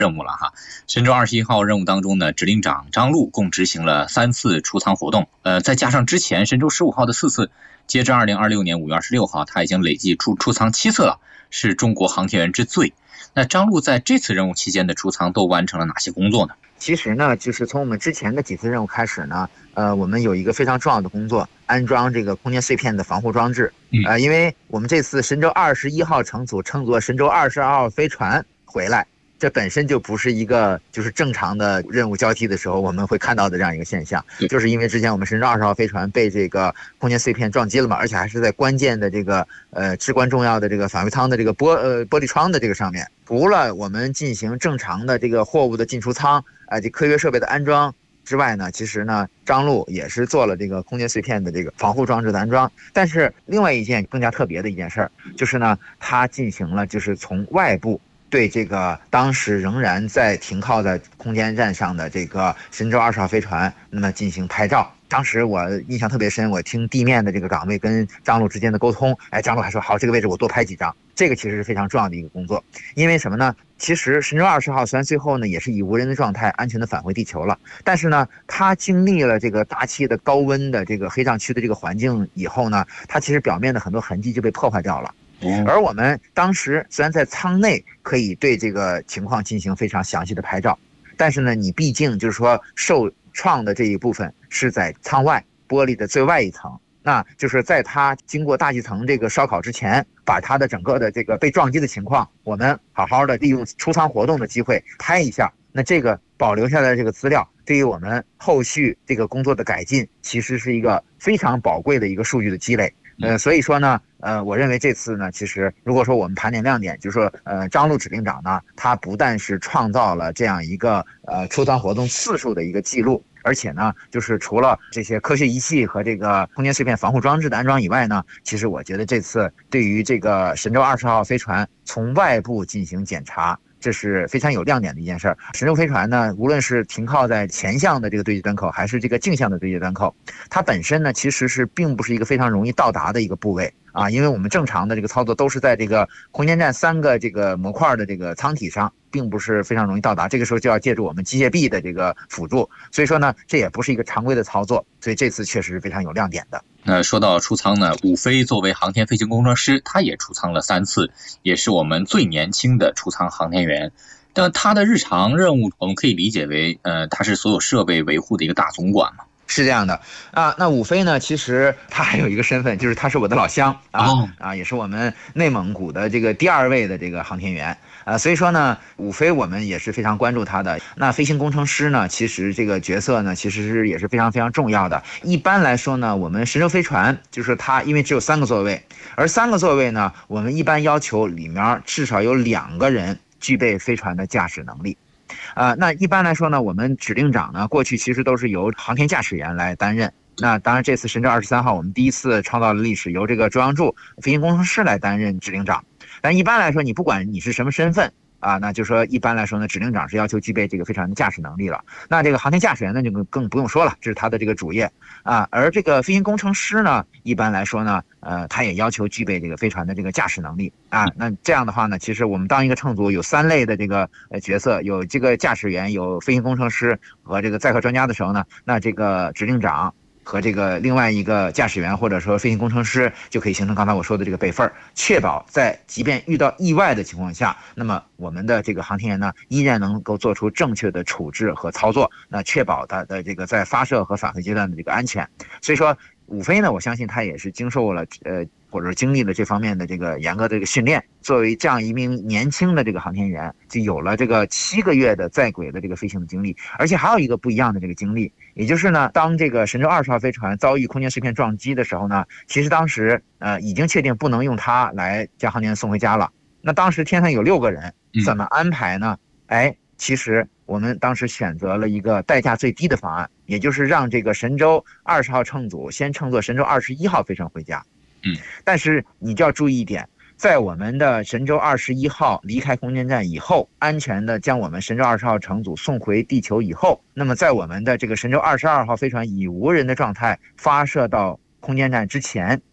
任务了哈。神舟21号任务当中呢，指令长张陆共执行了3次出舱活动，再加上之前神舟15号的4次，截至2026年5月26号，他已经累计出舱7次了，是中国航天员之最。那张陆在这次任务期间的出舱都完成了哪些工作呢？ 其实呢，就是从我们之前的几次任务开始呢，我们有一个非常重要的工作，安装这个空间碎片的防护装置。因为我们这次神舟21号乘组乘坐神舟22号飞船回来，这本身就不是一个就是正常的任务交替的时候我们会看到的这样一个现象，就是因为之前我们神舟20号飞船被这个空间碎片撞击了嘛，而且还是在关键的这个至关重要的这个返回舱的这个玻璃窗的这个上面，除了我们进行正常的这个货物的进出舱这科学设备的安装之外呢，其实呢，张陆也是做了这个空间碎片的这个防护装置的安装。但是另外一件更加特别的一件事儿，就是呢，他进行了就是从外部对这个当时仍然在停靠在空间站上的这个神舟20号飞船，那么进行拍照。当时我印象特别深，我听地面的这个岗位跟张陆之间的沟通，张陆还说好，这个位置我多拍几张。这个其实是非常重要的一个工作，因为什么呢？其实神舟20号虽然最后呢也是以无人的状态安全的返回地球了，但是呢，它经历了这个大气的高温的这个黑障区的这个环境以后呢，它其实表面的很多痕迹就被破坏掉了。而我们当时虽然在舱内可以对这个情况进行非常详细的拍照，但是呢，你毕竟就是说受创的这一部分是在舱外玻璃的最外一层，那就是在它经过大气层这个烧烤之前，把它的整个的这个被撞击的情况，我们好好的利用出舱活动的机会拍一下。那这个保留下来的这个资料，对于我们后续这个工作的改进，其实是一个非常宝贵的一个数据的积累。所以说呢，我认为这次呢，其实如果说我们盘点亮点，就是说，张陆指令长呢，他不但是创造了这样一个出舱活动次数的一个记录，而且呢，就是除了这些科学仪器和这个空间碎片防护装置的安装以外呢，其实我觉得这次对于这个神舟20号飞船从外部进行检查，这是非常有亮点的一件事儿。神舟飞船呢，无论是停靠在前向的这个对接端口，还是这个径向的对接端口，它本身呢其实是并不是一个非常容易到达的一个部位啊，因为我们正常的这个操作都是在这个空间站3个这个模块的这个舱体上，并不是非常容易到达。这个时候就要借助我们机械臂的这个辅助，所以说呢，这也不是一个常规的操作，所以这次确实是非常有亮点的。 说到出舱呢，伍飞作为航天飞行工程师，他也出舱了3次，也是我们最年轻的出舱航天员。但他的日常任务，我们可以理解为，他是所有设备维护的一个大总管嘛。 是这样的啊，那伍飞呢，其实他还有一个身份，就是他是我的老乡也是我们内蒙古的这个第2位的这个航天员所以说呢，伍飞我们也是非常关注他的。那飞行工程师呢，其实这个角色呢，其实也是非常非常重要的。一般来说呢，我们神舟飞船就是它，因为只有3个座位，而3个座位呢，我们一般要求里面至少有2个人具备飞船的驾驶能力。那一般来说呢，我们指令长呢，过去其实都是由航天驾驶员来担任。那当然，这次神舟23号我们第一次创造了历史，由这个周阳柱飞行工程师来担任指令长。但一般来说，你不管你是什么身份那就说一般来说呢，指令长是要求具备这个飞船的驾驶能力了。那这个航天驾驶员呢，就更不用说了，这是他的这个主业而这个飞行工程师呢，一般来说呢，他也要求具备这个飞船的这个驾驶能力那这样的话呢，其实我们当一个乘组有3类的这个角色，有这个驾驶员，有飞行工程师和这个载荷专家的时候呢，那这个指令长和这个另外一个驾驶员或者说飞行工程师就可以形成刚才我说的这个备份，确保在即便遇到意外的情况下，那么我们的这个航天员呢，依然能够做出正确的处置和操作，那确保它的这个在发射和返回阶段的这个安全。所以说伍飞呢，我相信他也是经受了或者经历了这方面的这个严格的这个训练，作为这样一名年轻的这个航天员，就有了这个7个月的在轨的这个飞行的经历。而且还有一个不一样的这个经历，也就是呢，当这个神舟20号飞船遭遇空间碎片撞击的时候呢，其实当时已经确定不能用它来将航天员送回家了。那当时天上有6个人，怎么安排呢？其实我们当时选择了一个代价最低的方案，也就是让这个神舟20号乘组先乘坐神舟21号飞船回家。但是你就要注意一点，在我们的神舟21号离开空间站以后，安全的将我们神舟20号乘组送回地球以后，那么在我们的这个神舟22号飞船以无人的状态发射到空间站之前，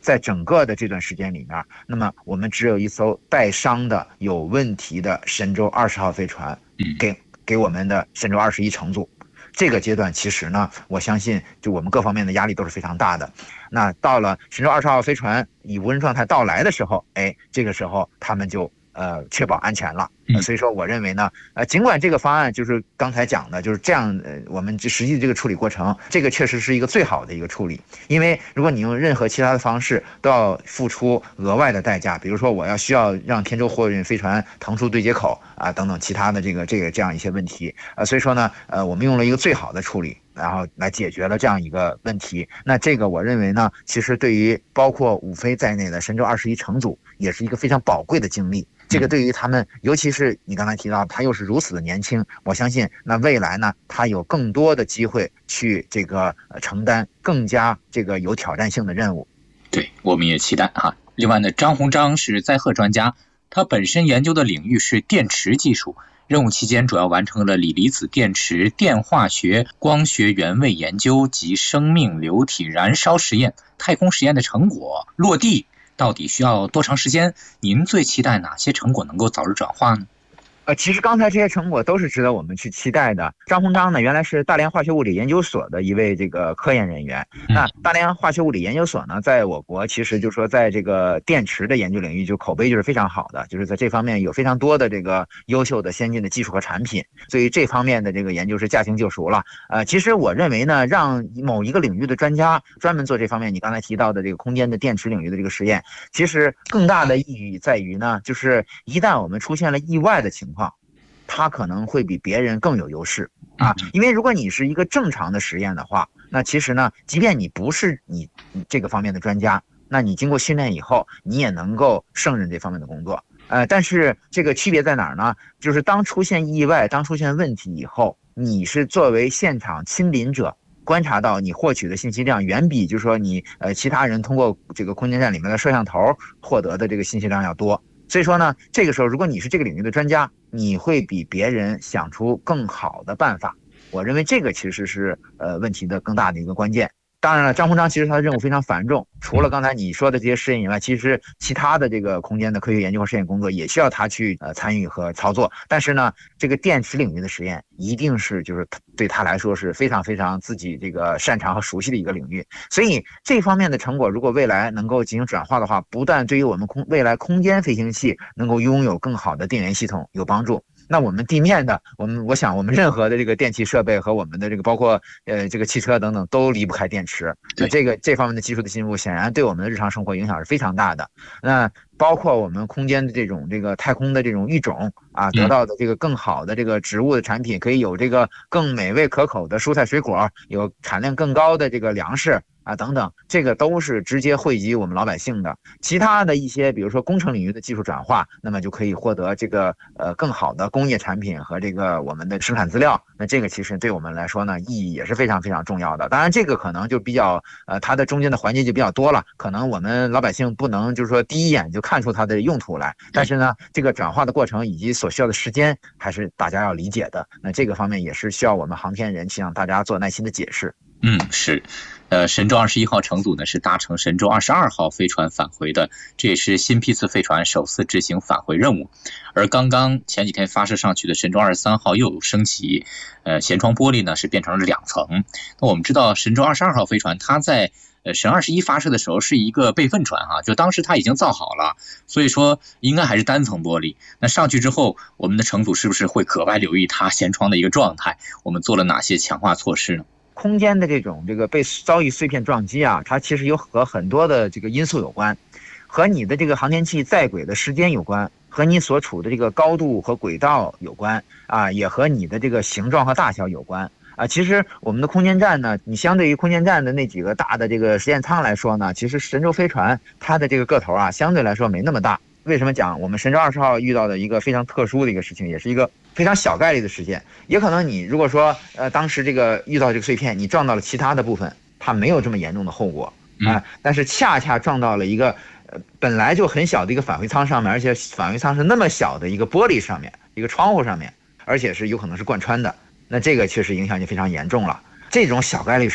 在整个的这段时间里面，那么我们只有一艘带伤的有问题的神舟20号飞船给我们的神舟21乘组。这个阶段其实呢，我相信就我们各方面的压力都是非常大的。那到了神舟20号飞船以无人状态到来的时候，这个时候他们就确保安全了。所以说我认为呢，尽管这个方案就是刚才讲的就是这样，我们实际这个处理过程，这个确实是一个最好的一个处理。因为如果你用任何其他的方式，都要付出额外的代价，比如说我需要让天舟货运飞船腾出对接口啊等等其他的这样一些问题。所以说呢，我们用了一个最好的处理，然后来解决了这样一个问题。那这个我认为呢，其实对于包括五飞在内的神舟21乘组也是一个非常宝贵的经历。这个对于他们，尤其是你刚才提到他又是如此的年轻，我相信那未来呢，他有更多的机会去承担更加有挑战性的任务。 对，我们也期待哈。另外呢，张鸿章是载荷专家，他本身研究的领域是电池技术，任务期间主要完成了锂离子电池电化学、光学原位研究及生命流体燃烧实验、太空实验的成果落地。到底需要多长时间？您最期待哪些成果能够早日转化呢？ 其实刚才这些成果都是值得我们去期待的。张鸿章呢，原来是大连化学物理研究所的一位科研人员。那大连化学物理研究所呢，在我国其实就是说，在这个电池的研究领域就口碑就是非常好的，就是在这方面有非常多的优秀的先进的技术和产品，所以这方面的研究是驾轻就熟了。其实我认为呢，让某一个领域的专家专门做这方面，你刚才提到的空间的电池领域的实验，其实更大的意义在于呢，就是一旦我们出现了意外的情况，它可能会比别人更有优势啊，因为如果你是一个正常的实验的话，那其实呢，即便你不是你这个方面的专家，那你经过训练以后，你也能够胜任这方面的工作。但是这个区别在哪儿呢？就是当出现意外、当出现问题以后，你是作为现场亲临者，观察到你获取的信息量远比就是说你其他人通过空间站里面的摄像头获得的信息量要多。所以说呢，这个时候如果你是这个领域的专家，你会比别人想出更好的办法。我认为这个其实是问题的更大的一个关键。当然了，张鸿章其实他的任务非常繁重，除了刚才你说的这些试验以外，其实其他的空间的科学研究和实验工作也需要他去参与和操作。但是呢，这个电池领域的实验一定是就是对他来说是非常非常自己擅长和熟悉的一个领域。所以这方面的成果如果未来能够进行转化的话，不但对于我们未来空间飞行器能够拥有更好的电源系统有帮助，那我们地面的我想我们任何的电气设备和我们的包括汽车等等都离不开电池。那这方面的技术的进步显然对我们的日常生活影响是非常大的。那包括我们空间的太空的育种啊，得到的更好的植物的产品，可以有更美味可口的蔬菜水果，有产量更高的粮食啊等等，这个都是直接惠及我们老百姓的。其他的一些比如说工程领域的技术转化，那么就可以获得更好的工业产品和我们的生产资料。那这个其实对我们来说呢，意义也是非常非常重要的。当然这个可能就比较它的中间的环节就比较多了，可能我们老百姓不能就是说第一眼就看出它的用途来，但是呢，这个转化的过程以及所需要的时间还是大家要理解的。那这个方面也是需要我们航天人去向大家做耐心的解释。 是，神舟21号乘组呢是搭乘神舟22号飞船返回的，这也是新批次飞船首次执行返回任务。而刚刚前几天发射上去的神舟23号又升级，舷窗玻璃呢是变成了2层。那我们知道神舟22号飞船它在神21发射的时候是一个备份船哈，就当时它已经造好了，所以说应该还是单层玻璃。那上去之后，我们的乘组是不是会格外留意它舷窗的一个状态？我们做了哪些强化措施呢？ 空间的被遭遇碎片撞击啊，它其实有和很多的因素有关，和你的航天器在轨的时间有关，和你所处的高度和轨道有关啊，也和你的形状和大小有关啊。其实我们的空间站呢，你相对于空间站的那几个大的实验舱来说呢，其实神舟飞船它的个头啊，相对来说没那么大。为什么讲我们神舟20号遇到的一个非常特殊的一个事情，也是一个非常小概率的事件？也可能你如果说当时遇到碎片，你撞到了其他的部分，它没有这么严重的后果啊，但是恰恰撞到了一个本来就很小的一个返回舱上面，而且返回舱是那么小的一个玻璃上面，一个窗户上面，而且是有可能是贯穿的，那这个确实影响就非常严重了。这种小概率事件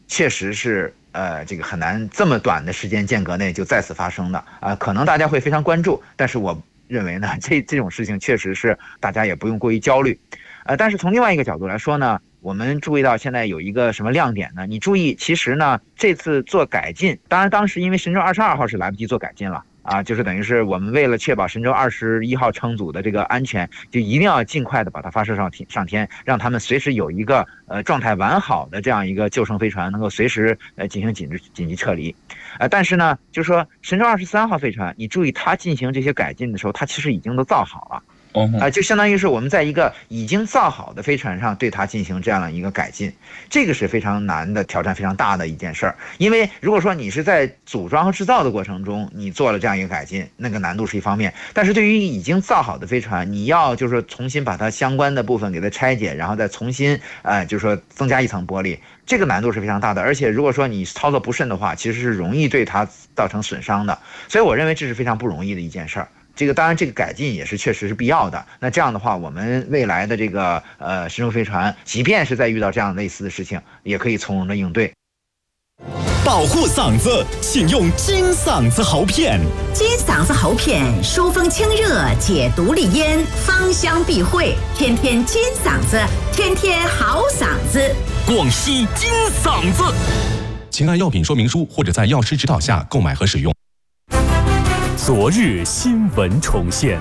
确实是这个很难这么短的时间间隔内就再次发生的可能大家会非常关注，但是我认为呢，这种事情确实是大家也不用过于焦虑。但是从另外一个角度来说呢，我们注意到现在有一个什么亮点呢？你注意，其实呢，这次做改进，当然当时因为神舟22号是来不及做改进了就是等于是我们为了确保神舟21号乘组的这个安全，就一定要尽快的把它发射上天，让他们随时有一个状态完好的这样一个救生飞船，能够随时进行紧急撤离。但是呢，就是说神舟23号飞船，你注意它进行这些改进的时候，它其实已经都造好了。就相当于是我们在一个已经造好的飞船上对它进行这样的一个改进，这个是非常难的挑战，非常大的一件事儿。因为如果说你是在组装和制造的过程中你做了这样一个改进，那个难度是一方面，但是对于已经造好的飞船，你要就是说重新把它相关的部分给它拆解，然后再重新就是说增加一层玻璃，这个难度是非常大的。而且如果说你操作不慎的话，其实是容易对它造成损伤的。所以我认为这是非常不容易的一件事儿。这个当然，这个改进也是确实是必要的。那这样的话，我们未来的这个神舟飞船，即便是在遇到这样类似的事情，也可以从容的应对。 保护嗓子，请用金嗓子喉片。 金嗓子喉片，疏风清热，解毒利咽，芳香避秽，天天金嗓子，天天好嗓子。 广西金嗓子，请按药品说明书或者在药师指导下购买和使用。昨日新闻重现。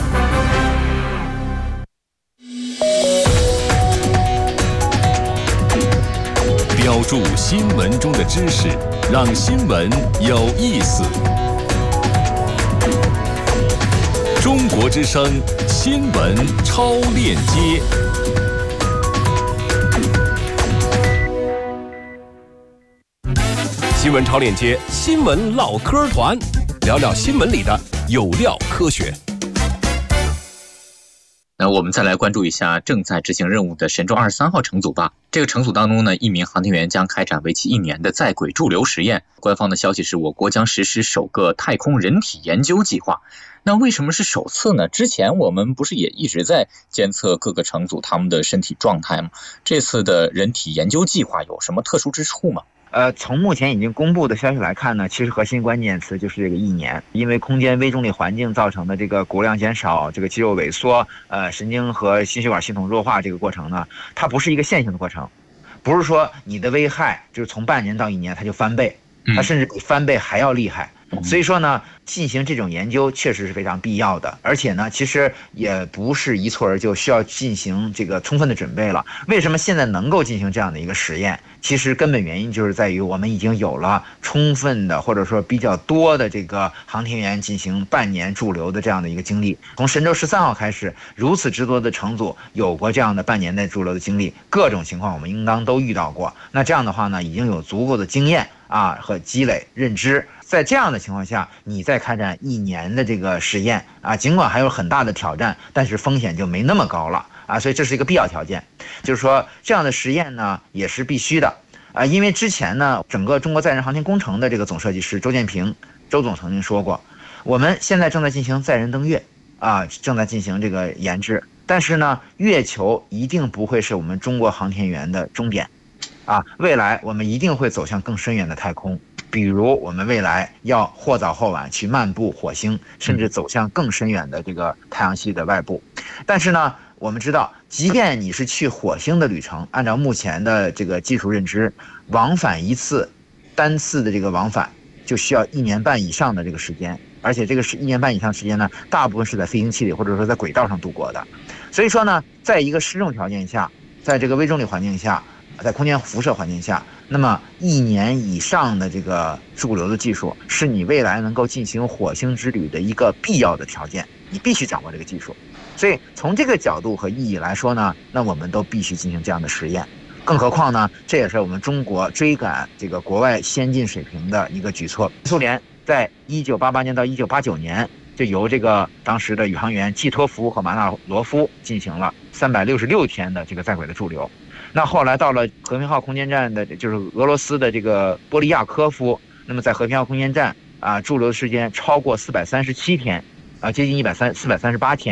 标注新闻中的知识，让新闻有意思。中国之声新闻超链接。新闻超链接，新闻唠嗑团，聊聊新闻里的有料科学。 那我们再来关注一下正在执行任务的神舟23号乘组吧。这个乘组当中呢，1名航天员将开展为期1年的在轨驻留实验。官方的消息是我国将实施首个太空人体研究计划。那为什么是首次呢？之前我们不是也一直在监测各个乘组他们的身体状态吗？这次的人体研究计划有什么特殊之处吗？ 从目前已经公布的消息来看呢，其实核心关键词就是这个1年，因为空间微重力环境造成的这个骨量减少、这个肌肉萎缩、神经和心血管系统弱化这个过程呢，它不是一个线性的过程，不是说你的危害就是从半年到1年它就翻倍，它甚至比翻倍还要厉害。所以说呢，进行这种研究确实是非常必要的，而且呢，其实也不是一蹴而就，需要进行这个充分的准备了。为什么现在能够进行这样的一个实验？其实根本原因就是在于我们已经有了充分的或者说比较多的这个航天员进行半年驻留的这样的一个经历。从神舟13号开始，如此之多的乘组有过这样的半年内驻留的经历，各种情况我们应当都遇到过。那这样的话呢，已经有足够的经验和积累认知。在这样的情况下，你再开展1年的这个实验尽管还有很大的挑战，但是风险就没那么高了所以这是一个必要条件。就是说这样的实验呢也是必须的因为之前呢，整个中国载人航天工程的这个总设计师周建平周总曾经说过，我们现在正在进行载人登月正在进行这个研制，但是呢，月球一定不会是我们中国航天员的终点未来我们一定会走向更深远的太空。比如我们未来要或早或晚去漫步火星，甚至走向更深远的这个太阳系的外部。但是呢，我们知道，即便你是去火星的旅程，按照目前的这个技术认知，往返一次，单次的这个往返就需要1年半以上的这个时间，而且这个是1年半以上时间呢，大部分是在飞行器里或者说在轨道上度过的。所以说呢，在一个失重条件下，在这个微重力环境下，在空间辐射环境下，那么1年以上的这个驻留的技术是你未来能够进行火星之旅的一个必要的条件，你必须掌握这个技术。所以从这个角度和意义来说呢，那我们都必须进行这样的实验。更何况呢，这也是我们中国追赶这个国外先进水平的一个举措。苏联在1988年到1989年就由这个当时的宇航员季托夫和马纳罗夫进行了366天的这个在轨的驻留。那后来到了和平号空间站的，就是俄罗斯的这个波利亚科夫，那么在和平号空间站驻留的时间超过437天接近438天。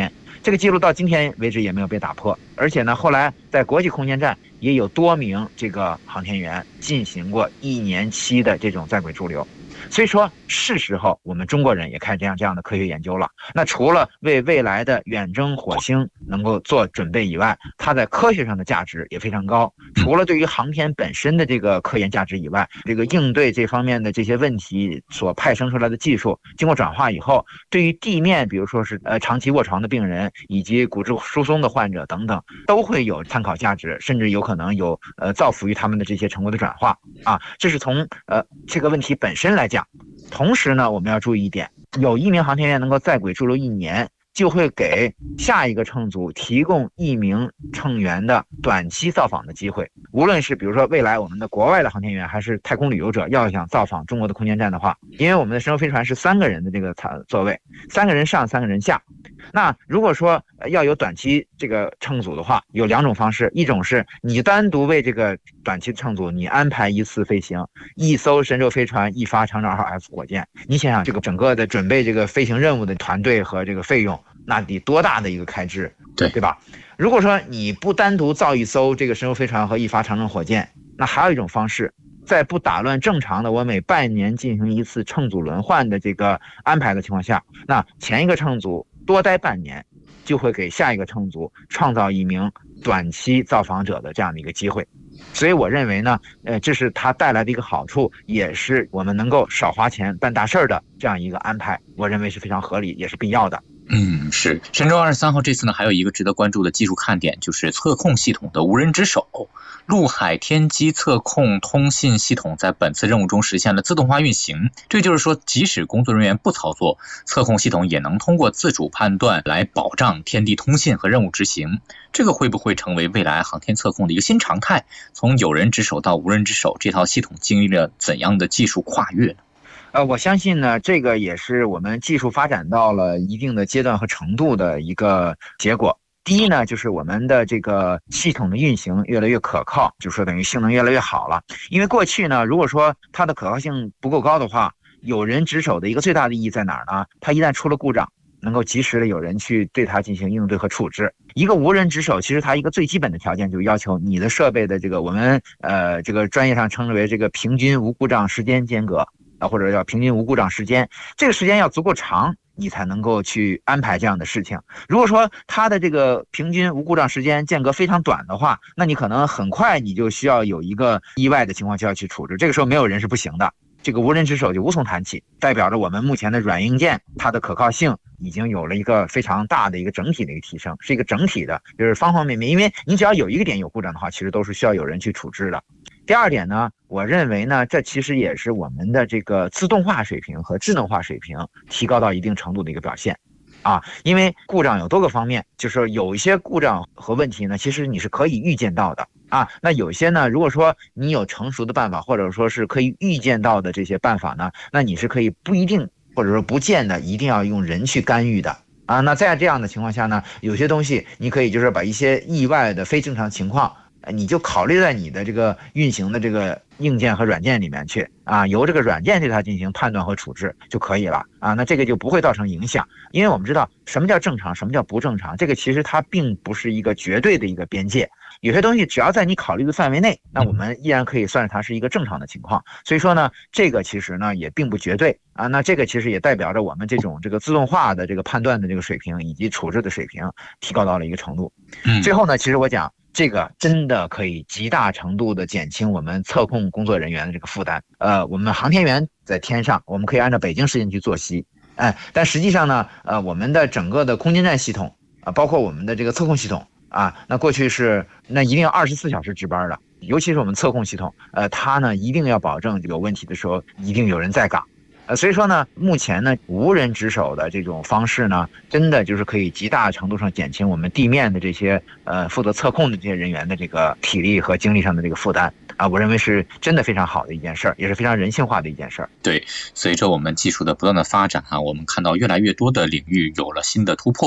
这个记录到今天为止也没有被打破。而且呢，后来在国际空间站也有多名这个航天员进行过1年期的这种在轨驻留。所以说是时候我们中国人也开始这样的科学研究了。那除了为未来的远征火星能够做准备以外，它在科学上的价值也非常高。除了对于航天本身的这个科研价值以外，这个应对这方面的这些问题所派生出来的技术经过转化以后，对于地面比如说是长期卧床的病人以及骨质疏松的患者等等都会有参考价值，甚至有可能有造福于他们的这些成果的转化啊。这是从这个问题本身来讲。同时呢，我们要注意一点，有1名航天员能够在轨驻留1年，就会给下一个乘组提供1名乘员的短期造访的机会。无论是比如说未来我们的国外的航天员还是太空旅游者要想造访中国的空间站的话，因为我们的神舟飞船是3个人的这个座位，3个人上3个人下。那如果说要有短期这个乘组的话，有2种方式，一种是你单独为这个短期乘组你安排1次飞行，1艘神舟飞船，1发长征2号 F 火箭。你想想这个整个的准备这个飞行任务的团队和这个费用，那得多大的一个开支，对吧？如果说你不单独造1艘这个神舟飞船和1发长征火箭，那还有一种方式，在不打乱正常的我每半年进行1次乘组轮换的这个安排的情况下，那前一个乘组多待半年，就会给下一个乘组创造1名短期造访者的这样的一个机会。所以我认为呢，这是它带来的一个好处，也是我们能够少花钱办大事的这样一个安排，我认为是非常合理，也是必要的。 是神舟23号这次呢，还有一个值得关注的技术看点，就是测控系统的无人值守。陆海天基测控通信系统在本次任务中实现了自动化运行，这就是说，即使工作人员不操作，测控系统也能通过自主判断来保障天地通信和任务执行。这个会不会成为未来航天测控的一个新常态？从有人值守到无人值守，这套系统经历了怎样的技术跨越呢？ 我相信呢，这个也是我们技术发展到了一定的阶段和程度的一个结果。第一呢，就是我们的这个系统的运行越来越可靠，就是说等于性能越来越好了。因为过去呢，如果说它的可靠性不够高的话，有人值守的一个最大的意义在哪儿呢？它一旦出了故障，能够及时的有人去对它进行应对和处置。一个无人值守，其实它一个最基本的条件就是要求你的设备的这个我们这个专业上称之为这个平均无故障时间间隔或者叫平均无故障时间，这个时间要足够长，你才能够去安排这样的事情。如果说它的这个平均无故障时间间隔非常短的话，那你可能很快你就需要有一个意外的情况就要去处置，这个时候没有人是不行的，这个无人值守就无从谈起，代表着我们目前的软硬件它的可靠性已经有了一个非常大的一个整体的一个提升，是一个整体的，就是方方面面，因为你只要有一个点有故障的话，其实都是需要有人去处置的。第二点呢，我认为呢，这其实也是我们的这个自动化水平和智能化水平提高到一定程度的一个表现啊。因为故障有多个方面，就是有一些故障和问题呢，其实你是可以预见到的啊。那有些呢，如果说你有成熟的办法，或者说是可以预见到的这些办法呢，那你是可以不一定或者说不见得一定要用人去干预的啊。那在这样的情况下呢，有些东西你可以就是把一些意外的非正常情况，你就考虑在你的这个运行的这个硬件和软件里面去啊，由这个软件对它进行判断和处置就可以了啊。那这个就不会造成影响，因为我们知道什么叫正常，什么叫不正常，这个其实它并不是一个绝对的一个边界。有些东西只要在你考虑的范围内，那我们依然可以算是它是一个正常的情况。所以说呢，这个其实呢也并不绝对啊。那这个其实也代表着我们这种这个自动化的这个判断的这个水平以及处置的水平提高到了一个程度。最后呢，其实我讲这个真的可以极大程度的减轻我们测控工作人员的这个负担。我们航天员在天上，我们可以按照北京时间去作息，但实际上呢，我们的整个的空间站系统包括我们的这个测控系统那过去是那一定要24小时值班的，尤其是我们测控系统，它呢一定要保证有问题的时候一定有人在岗。所以说呢，目前呢，无人值守的这种方式呢，真的就是可以极大程度上减轻我们地面的这些负责测控的这些人员的这个体力和精力上的这个负担我认为是真的非常好的一件事儿，也是非常人性化的一件事儿。 对，随着我们技术的不断的发展我们看到越来越多的领域有了新的突破，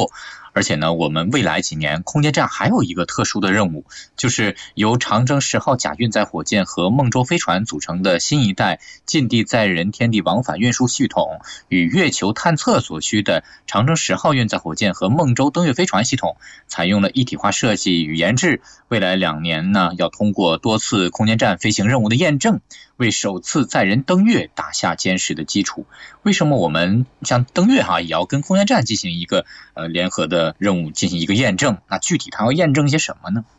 而且呢，我们未来几年空间站还有一个特殊的任务，就是由长征10号甲运载火箭和梦舟飞船组成的新一代近地载人天地往返运输系统，与月球探测所需的长征10号运载火箭和梦舟登月飞船系统采用了一体化设计与研制。未来2年呢，要通过多次空间站飞行任务的验证，为首次载人登月打下坚实的基础。为什么我们像登月也要跟空间站进行一个联合的任务进行一个验证？那具体它要验证些什么呢？